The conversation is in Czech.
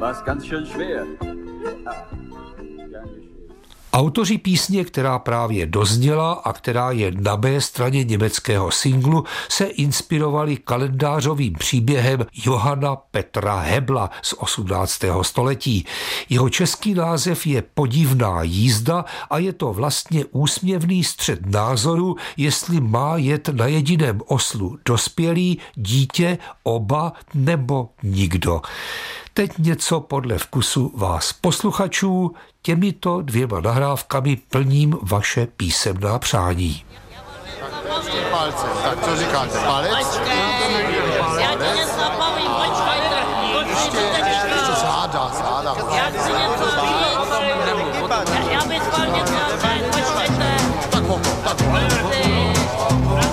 war's ganz schön schwer. Autoři písně, která právě dozněla a která je na B straně německého singlu, se inspirovali kalendářovým příběhem Johanna Petra Hebla z 18. století. Jeho český název je Podivná jízda a je to vlastně úsměvný střet názoru, jestli má jet na jediném oslu dospělý, dítě, oba nebo nikdo. Teď něco podle vkusu vás posluchačů, těmito 2 nahrávkami plním vaše písemná přání. Palce. Tak co říkáte? Palec? Já ti něco povím, Ještě záda. Já chci něco říct. Já bych chtěl něco říct, počkejte. Tak